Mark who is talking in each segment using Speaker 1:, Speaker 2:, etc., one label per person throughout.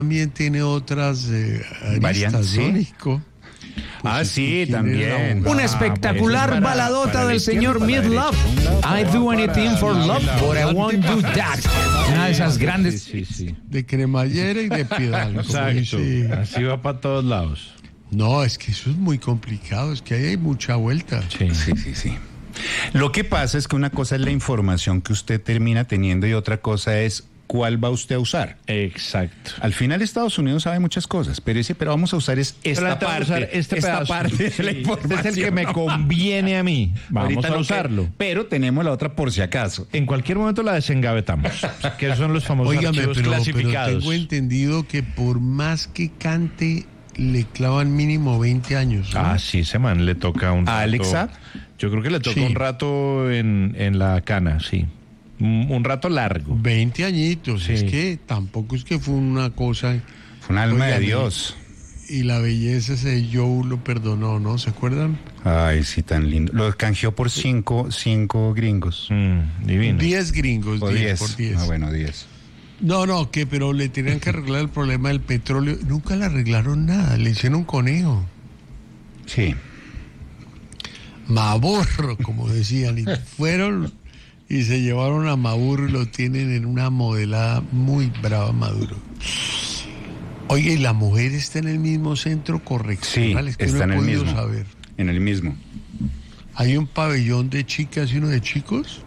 Speaker 1: también tiene otras
Speaker 2: variantes,
Speaker 1: ¿no,
Speaker 2: ¿sí?
Speaker 1: Nico? Pues
Speaker 2: sí, también.
Speaker 3: Una espectacular baladota del señor Midlove. I do anything for love, but I won't do that. Una de esas grandes.
Speaker 4: Sí.
Speaker 1: De cremallera y de piedal.
Speaker 4: Exacto. Así va para todos lados.
Speaker 1: No, es que eso es muy complicado, es que ahí hay mucha vuelta.
Speaker 2: Sí. Lo que pasa es que una cosa es la información que usted termina teniendo y otra cosa es cuál va usted a usar.
Speaker 4: Exacto.
Speaker 2: Al final Estados Unidos sabe muchas cosas, pero vamos a usar esta parte, esta parte de la información.
Speaker 4: Este es el que me conviene a mí. Vamos
Speaker 2: Ahorita
Speaker 4: a
Speaker 2: no,
Speaker 4: usarlo.
Speaker 2: pero tenemos la otra por si acaso.
Speaker 4: En cualquier momento la desengavetamos, que son los famosos archivos clasificados.
Speaker 1: Pero tengo entendido que por más que cante, le clavan mínimo 20 años, ¿no?
Speaker 4: Sí, ese man le toca un rato.
Speaker 2: ¿A Alexa?
Speaker 4: Yo creo que le toca
Speaker 1: Sí.
Speaker 4: un rato en la cana, sí. Un rato largo.
Speaker 1: 20 añitos,
Speaker 4: Sí.
Speaker 1: es que tampoco es que fue una cosa...
Speaker 2: Fue un alma de
Speaker 1: Oigan,
Speaker 2: Dios.
Speaker 1: Y la belleza ese Joe lo perdonó, ¿no? ¿Se acuerdan?
Speaker 2: Ay, sí, tan lindo. Lo canjeó por cinco gringos.
Speaker 4: Divino.
Speaker 1: 10 gringos,
Speaker 2: O
Speaker 1: 10
Speaker 2: 10.
Speaker 1: por 10.
Speaker 2: Bueno, 10.
Speaker 1: No, pero le tenían que arreglar el problema del petróleo. Nunca le arreglaron nada, le hicieron conejo.
Speaker 2: Sí.
Speaker 1: Maburro, como decían, y fueron y se llevaron a Maduro y lo tienen en una modelada muy brava, Maduro. Oye, ¿y la mujer está en el mismo centro correccional?
Speaker 2: Sí,
Speaker 1: Es que
Speaker 2: está
Speaker 1: no he
Speaker 2: en el
Speaker 1: podido
Speaker 2: mismo.
Speaker 1: saber.
Speaker 2: En el mismo.
Speaker 1: ¿Hay un pabellón de chicas y uno de chicos?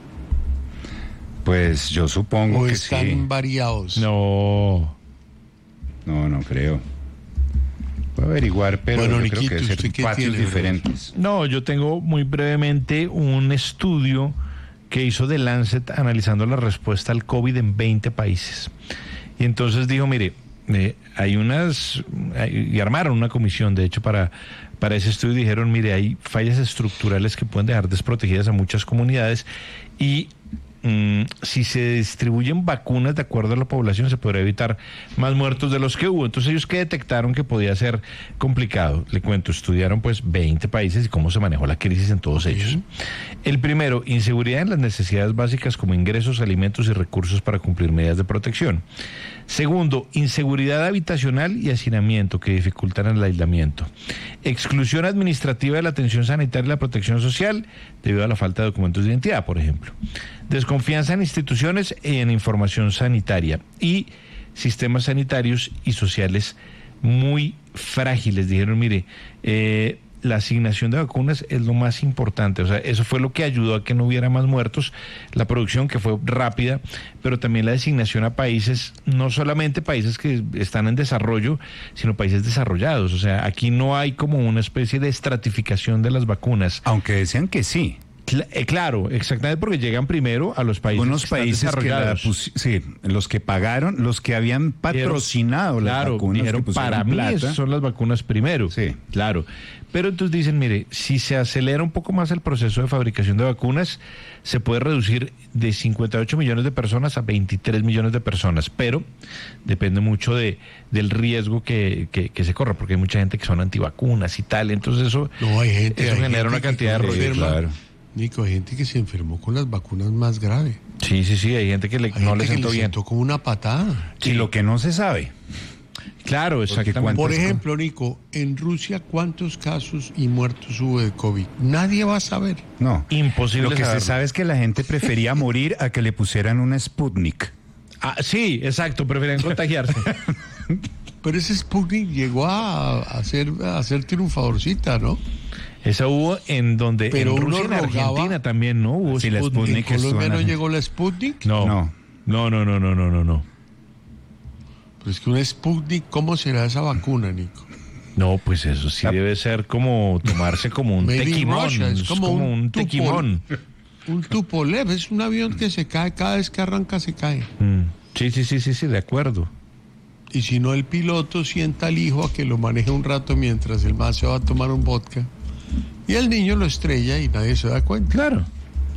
Speaker 2: Pues yo supongo
Speaker 1: ¿O
Speaker 2: que
Speaker 1: están
Speaker 2: sí.
Speaker 1: variados?
Speaker 4: No.
Speaker 2: No creo. Voy a averiguar, pero
Speaker 1: Bueno,
Speaker 2: yo creo
Speaker 1: Niquito,
Speaker 2: que debe
Speaker 1: ¿usted
Speaker 2: ser
Speaker 1: qué
Speaker 2: patios
Speaker 1: tiene,
Speaker 2: diferentes.
Speaker 4: No, yo tengo muy brevemente un estudio que hizo The Lancet analizando la respuesta al COVID en 20 países. Y entonces dijo, mire, y armaron una comisión, de hecho, para ese estudio. Dijeron, mire, hay fallas estructurales que pueden dejar desprotegidas a muchas comunidades y si se distribuyen vacunas de acuerdo a la población se podría evitar más muertos de los que hubo. Entonces ellos que detectaron que podía ser complicado, le cuento, estudiaron pues 20 países y cómo se manejó la crisis en todos ellos. El primero, inseguridad en las necesidades básicas como ingresos, alimentos y recursos para cumplir medidas de protección. Segundo, inseguridad habitacional y hacinamiento que dificultan el aislamiento. Exclusión administrativa de la atención sanitaria y la protección social debido a la falta de documentos de identidad, por ejemplo. Desconfianza en instituciones y en información sanitaria y sistemas sanitarios y sociales muy frágiles. Dijeron, mire, la asignación de vacunas es lo más importante, o sea, eso fue lo que ayudó a que no hubiera más muertos, la producción que fue rápida, pero también la designación a países, no solamente países que están en desarrollo, sino países desarrollados, o sea, aquí no hay como una especie de estratificación de las vacunas.
Speaker 2: Aunque decían que sí.
Speaker 4: Claro, exactamente, porque llegan primero a los países
Speaker 2: Unos países
Speaker 4: desarrollados.
Speaker 2: los que pagaron, los que habían patrocinado las vacunas.
Speaker 4: Dijeron,
Speaker 2: que
Speaker 4: para mí
Speaker 2: plata.
Speaker 4: son las vacunas primero.
Speaker 2: Sí.
Speaker 4: Claro. Pero entonces dicen, mire, si se acelera un poco más el proceso de fabricación de vacunas, se puede reducir de 58 millones de personas a 23 millones de personas, pero depende mucho del riesgo que se corre, porque hay mucha gente que son antivacunas y tal, entonces eso genera una cantidad de riesgo.
Speaker 2: Claro.
Speaker 1: Nico, hay gente que se enfermó con las vacunas más graves.
Speaker 4: Sí, hay gente que no le sentó bien.
Speaker 1: Sentó como una patada.
Speaker 2: Y lo que no se sabe.
Speaker 4: Claro, exactamente.
Speaker 1: Por ejemplo, Nico, en Rusia, ¿cuántos casos y muertos hubo de COVID? Nadie va a saber.
Speaker 2: No.
Speaker 4: Imposible
Speaker 2: Lo que
Speaker 4: saberlo.
Speaker 2: se sabe es que la gente prefería morir a que le pusieran una Sputnik.
Speaker 4: Sí, exacto, preferían contagiarse.
Speaker 1: Pero ese Sputnik llegó a ser triunfadorcita, ¿no?
Speaker 4: Esa hubo en donde,
Speaker 1: pero
Speaker 4: en Rusia y en Argentina también, ¿no? Hubo
Speaker 2: Sí, la Sputnik.
Speaker 1: ¿En Colombia no llegó la Sputnik?
Speaker 4: No.
Speaker 1: Pero es que una Sputnik, ¿cómo será esa vacuna, Nico?
Speaker 4: No, pues eso sí debe ser como tomarse como un
Speaker 1: Made in
Speaker 4: tequimón.
Speaker 1: Russia, es como un
Speaker 4: tequimón.
Speaker 1: Un Tupolev, es un avión que se cae, cada vez que arranca se cae.
Speaker 4: Sí, de acuerdo.
Speaker 1: Y si no, el piloto sienta al hijo a que lo maneje un rato mientras el más se va a tomar un vodka. Y el niño lo estrella y nadie se da cuenta.
Speaker 4: Claro.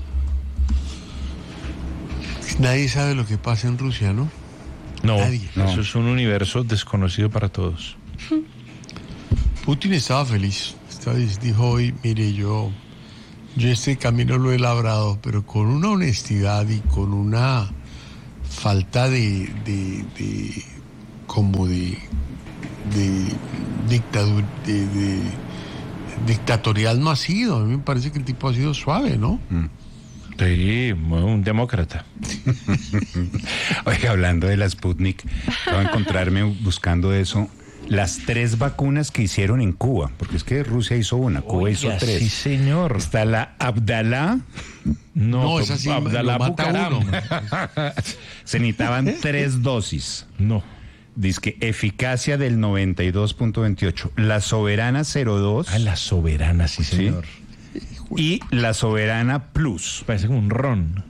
Speaker 1: Nadie sabe lo que pasa en Rusia, ¿no?
Speaker 4: No,
Speaker 1: Nadie.
Speaker 4: eso es un universo desconocido para todos.
Speaker 1: Putin estaba feliz. Dijo hoy, mire, yo este camino lo he labrado, pero con una honestidad y con una falta de como de dictadura, de dictatorial no ha sido. A mí me parece que el tipo ha sido suave, ¿no?
Speaker 4: Sí, un demócrata.
Speaker 2: Oiga, hablando de la Sputnik, acabo de encontrarme buscando eso. Las 3 vacunas que hicieron en Cuba, porque es que Rusia hizo una, Cuba hizo 3.
Speaker 4: Sí, señor.
Speaker 2: Está la Abdalá.
Speaker 1: No, esa sí
Speaker 4: Abdalá
Speaker 1: lo mata
Speaker 4: Bucaram.
Speaker 1: uno.
Speaker 2: Se necesitaban 3 dosis.
Speaker 4: No.
Speaker 2: Dice que eficacia del 92.28. La Soberana 02.
Speaker 4: Ah, la Soberana, sí, señor.
Speaker 2: Y la Soberana Plus.
Speaker 4: Parece como un ron.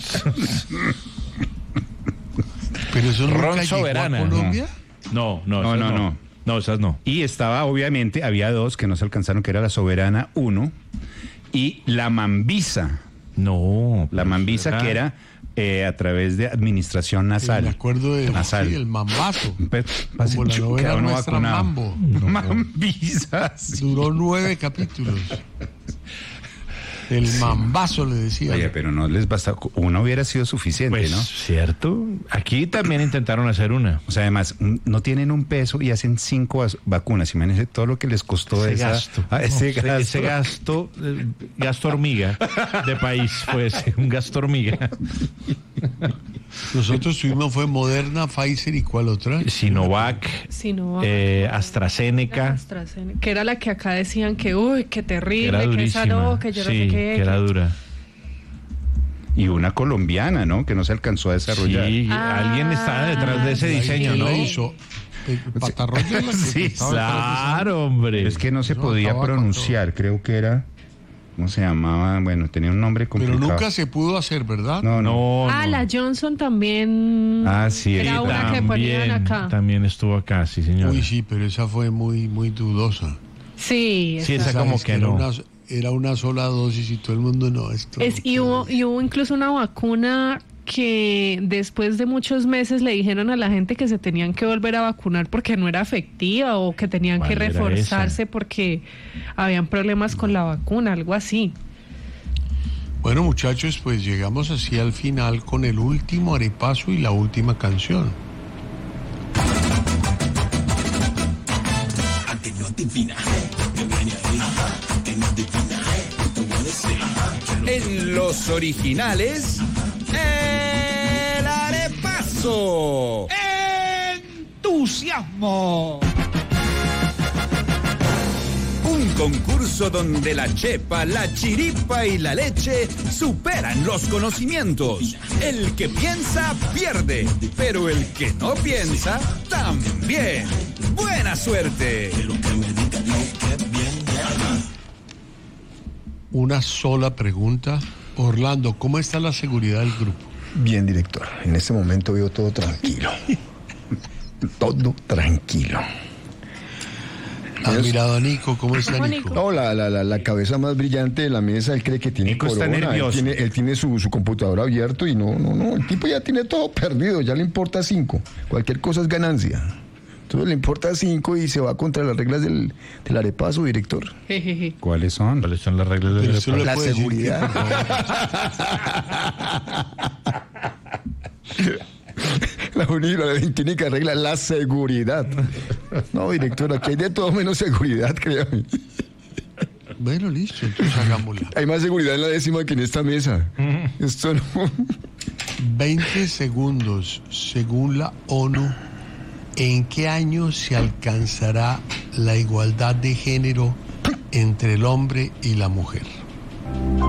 Speaker 1: Pero eso
Speaker 4: Ron
Speaker 1: nunca
Speaker 4: Soberana.
Speaker 1: llegó a Colombia.
Speaker 4: No,
Speaker 2: No,
Speaker 4: esas
Speaker 2: no.
Speaker 4: No, esas no.
Speaker 2: Y estaba, obviamente, había 2 que no se alcanzaron, que era la Soberana 1 y la Mambisa.
Speaker 4: No.
Speaker 2: La Mambisa, que era a través de administración nasal.
Speaker 1: Me acuerdo de
Speaker 2: Nasal.
Speaker 1: sí, el mambazo.
Speaker 2: Pase
Speaker 1: Como la
Speaker 2: chuca,
Speaker 1: novela
Speaker 2: uno
Speaker 1: nuestra
Speaker 2: vacunado.
Speaker 1: Mambo.
Speaker 2: Mambisa. Sí.
Speaker 1: Duró 9 capítulos. El mambazo le decía.
Speaker 2: Oye, pero no les basta, una hubiera sido suficiente,
Speaker 4: Pues,
Speaker 2: ¿no?
Speaker 4: cierto. Aquí también intentaron hacer una.
Speaker 2: O sea, además, no tienen un peso y hacen 5 vacunas. Imagínense todo lo que les costó
Speaker 4: Ese
Speaker 2: esa,
Speaker 4: gasto.
Speaker 2: ese
Speaker 4: No,
Speaker 2: gasto.
Speaker 4: ese gasto, gasto hormiga de país, pues, un gasto hormiga.
Speaker 1: Nosotros tuvimos, fue Moderna, Pfizer y ¿cuál otra?
Speaker 4: Sinovac, AstraZeneca,
Speaker 5: que era la que acá decían que, uy, qué
Speaker 4: que
Speaker 5: terrible,
Speaker 4: era
Speaker 5: que esa
Speaker 4: durísima.
Speaker 5: no, que yo no
Speaker 4: Sí,
Speaker 5: sé qué.
Speaker 4: que era dura.
Speaker 2: Y una colombiana, ¿no? Que no se alcanzó a desarrollar.
Speaker 4: Sí, alguien estaba detrás de ese diseño,
Speaker 1: ¿Quién
Speaker 4: ¿no?
Speaker 1: la hizo? Patarroyo es la que
Speaker 2: Sí,
Speaker 1: estaba detrás de esa-
Speaker 4: Claro, hombre.
Speaker 2: Es que no se
Speaker 1: No,
Speaker 2: podía
Speaker 1: acababa con
Speaker 2: pronunciar, creo que era, ¿cómo se llamaba? Bueno, tenía un nombre
Speaker 1: Pero
Speaker 2: complicado.
Speaker 1: nunca se pudo hacer, ¿verdad?
Speaker 2: No, no.
Speaker 4: No, no.
Speaker 5: La Johnson también.
Speaker 2: Ah, sí,
Speaker 5: Era una que ponían acá.
Speaker 4: También estuvo acá, sí, señor.
Speaker 1: Uy, sí, pero esa fue muy, muy dudosa.
Speaker 5: Sí,
Speaker 4: Sí,
Speaker 5: esa.
Speaker 4: esa como
Speaker 1: ¿Sabes?
Speaker 4: que
Speaker 1: era
Speaker 4: no.
Speaker 1: era una sola dosis y todo el mundo no. Esto
Speaker 5: Y hubo incluso una vacuna que después de muchos meses le dijeron a la gente que se tenían que volver a vacunar porque no era efectiva o que tenían que
Speaker 4: ¿Cuál era
Speaker 5: reforzarse
Speaker 4: esa?
Speaker 5: porque habían problemas con la vacuna, algo así.
Speaker 1: Bueno, muchachos, pues llegamos así al final con el último arepaso y la última canción.
Speaker 6: En los originales, el arepaso. ¡Entusiasmo! Un concurso donde la chepa, la chiripa y la leche superan los conocimientos. El que piensa, pierde, pero el que no piensa, también. ¡Buena suerte!
Speaker 1: Una sola pregunta. Orlando, ¿cómo está la seguridad del grupo?
Speaker 7: Bien, director. En este momento veo todo tranquilo. Todo tranquilo.
Speaker 1: ¿Has mirado a Nico? ¿Cómo está
Speaker 5: ¿Cómo,
Speaker 1: Nico?
Speaker 5: Nico?
Speaker 7: No, la cabeza más brillante de la mesa, él cree que tiene
Speaker 2: Nico está
Speaker 7: corona.
Speaker 2: nervioso.
Speaker 7: Él tiene su computador abierto y no. El tipo ya tiene todo perdido, ya le importa 5. Cualquier cosa es ganancia. Entonces le importa 5 y se va contra las reglas del arepaso, director.
Speaker 5: Jejeje.
Speaker 2: ¿Cuáles son?
Speaker 4: ¿Cuáles son las reglas
Speaker 1: Pero
Speaker 4: del
Speaker 1: eso le
Speaker 7: La
Speaker 1: puede decir
Speaker 7: seguridad. La única regla, la seguridad. No, director, aquí hay de todo menos seguridad, créame.
Speaker 1: Bueno, listo, entonces hagámosla.
Speaker 7: Hay más seguridad en la 10ª que en esta mesa. Esto no.
Speaker 1: 20 segundos, según la ONU, ¿en qué año se alcanzará la igualdad de género entre el hombre y la mujer?